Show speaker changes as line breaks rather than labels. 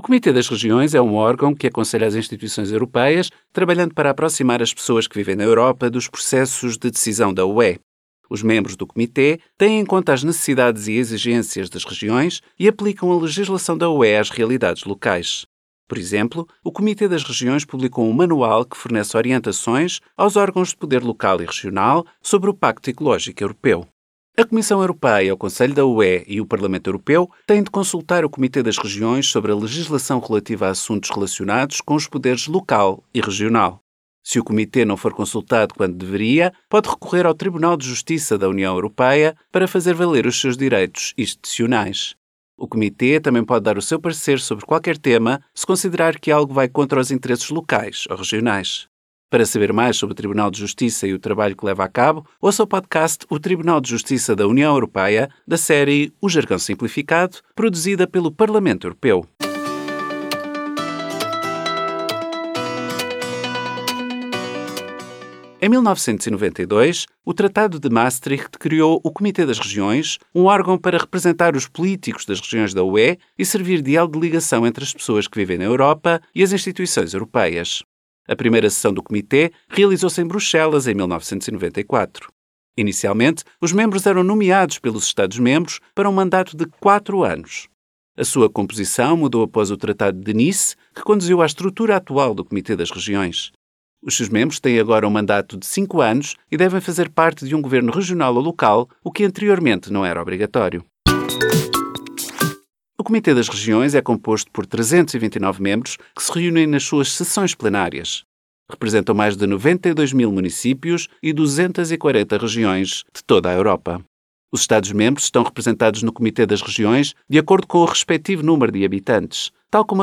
Comitê das Regiões é um órgão que aconselha as instituições europeias, trabalhando para aproximar as pessoas que vivem na Europa dos processos de decisão da UE. Os membros do Comitê têm em conta as necessidades e exigências das regiões e aplicam a legislação da UE às realidades locais. Por exemplo, o Comitê das Regiões publicou um manual que fornece orientações aos órgãos de poder local e regional sobre o Pacto Ecológico Europeu. A Comissão Europeia, o Conselho da UE e o Parlamento Europeu têm de consultar o Comitê das Regiões sobre a legislação relativa a assuntos relacionados com os poderes local e regional. Se o Comitê não for consultado quando deveria, pode recorrer ao Tribunal de Justiça da União Europeia para fazer valer os seus direitos institucionais. O Comitê também pode dar o seu parecer sobre qualquer tema se considerar que algo vai contra os interesses locais ou regionais. Para saber mais sobre o Tribunal de Justiça e o trabalho que leva a cabo, ouça o podcast O Tribunal de Justiça da União Europeia, da série O Jargão Simplificado, produzida pelo Parlamento Europeu. Em 1992, o Tratado de Maastricht criou o Comitê das Regiões, um órgão para representar os políticos das regiões da UE e servir de elo de ligação entre as pessoas que vivem na Europa e as instituições europeias. A primeira sessão do Comitê realizou-se em Bruxelas em 1994. Inicialmente, os membros eram nomeados pelos Estados-membros para um mandato de 4 anos. A sua composição mudou após o Tratado de Nice, que conduziu à estrutura atual do Comitê das Regiões. Os seus membros têm agora um mandato de 5 anos e devem fazer parte de um governo regional ou local, o que anteriormente não era obrigatório. O Comitê das Regiões é composto por 329 membros que se reúnem nas suas sessões plenárias. Representam mais de 92 mil municípios e 240 regiões de toda a Europa. Os Estados-membros estão representados no Comitê das Regiões de acordo com o respectivo número de habitantes, tal como